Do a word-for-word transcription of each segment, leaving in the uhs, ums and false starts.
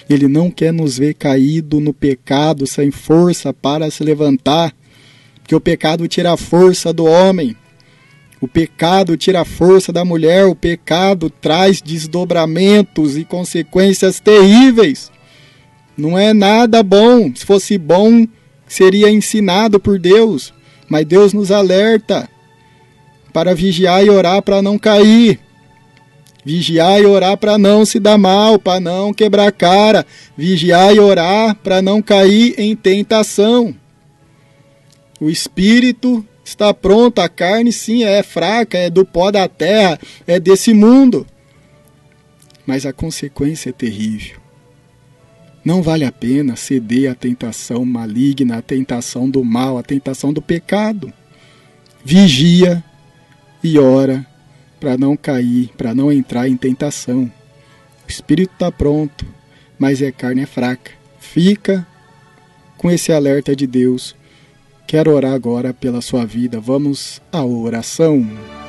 Ele não quer nos ver caído no pecado, sem força para se levantar, porque o pecado tira a força do homem, o pecado tira a força da mulher, o pecado traz desdobramentos e consequências terríveis. Não é nada bom. Se fosse bom, seria ensinado por Deus, mas Deus nos alerta para vigiar e orar para não cair. Vigiar e orar para não se dar mal, para não quebrar a cara. Vigiar e orar para não cair em tentação. O espírito está pronto, a carne sim é fraca, é do pó da terra, é desse mundo. Mas a consequência é terrível. Não vale a pena ceder à tentação maligna, à tentação do mal, à tentação do pecado. Vigia e ora para não cair, para não entrar em tentação. O espírito está pronto, mas a carne é fraca. Fica com esse alerta de Deus. Quero orar agora pela sua vida. Vamos à oração.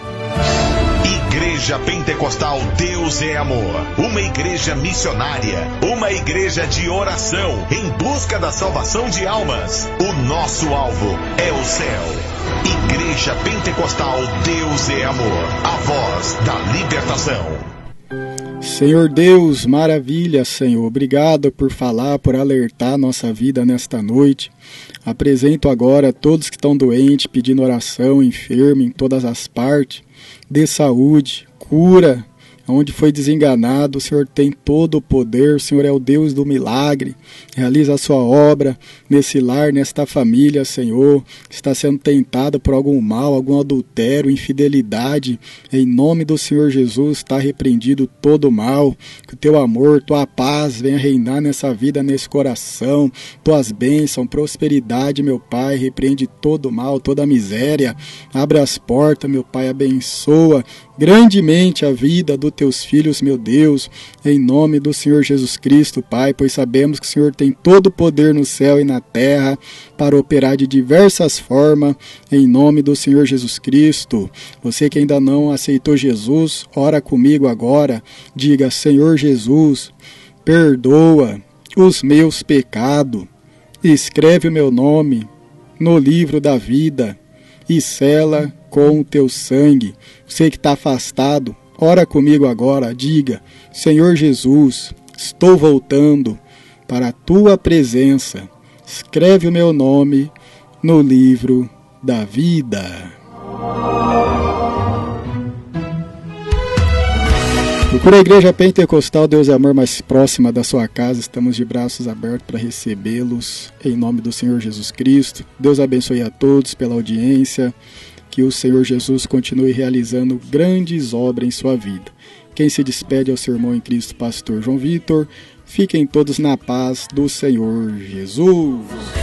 Igreja Pentecostal Deus é Amor, uma igreja missionária, uma igreja de oração em busca da salvação de almas. O nosso alvo é o céu. Igreja Pentecostal Deus é Amor, a voz da libertação. Senhor Deus, maravilha, Senhor. Obrigado por falar, por alertar nossa vida nesta noite. Apresento agora todos que estão doentes, pedindo oração, enfermo em todas as partes. Dê saúde, cura, onde foi desenganado, o Senhor tem todo o poder, o Senhor é o Deus do milagre, realiza a sua obra nesse lar, nesta família, Senhor, que está sendo tentada por algum mal, algum adultério, infidelidade, em nome do Senhor Jesus está repreendido todo o mal, que o teu amor, tua paz venha reinar nessa vida, nesse coração, tuas bênçãos, prosperidade, meu Pai, repreende todo o mal, toda a miséria, abre as portas, meu Pai, abençoa grandemente a vida dos teus filhos, meu Deus, em nome do Senhor Jesus Cristo, Pai, pois sabemos que o Senhor tem todo o poder no céu e na terra para operar de diversas formas, em nome do Senhor Jesus Cristo. Você que ainda não aceitou Jesus, ora comigo agora, diga: Senhor Jesus, perdoa os meus pecados, escreve o meu nome no livro da vida e sela com o teu sangue. Você que está afastado, ora comigo agora, diga: Senhor Jesus, estou voltando para a tua presença. Escreve o meu nome no livro da vida. Procura a Igreja Pentecostal Deus é Amor mais próxima da sua casa. Estamos de braços abertos para recebê-los em nome do Senhor Jesus Cristo. Deus abençoe a todos pela audiência. Que o Senhor Jesus continue realizando grandes obras em sua vida. Quem se despede é o seu irmão em Cristo, pastor João Vitor. Fiquem todos na paz do Senhor Jesus.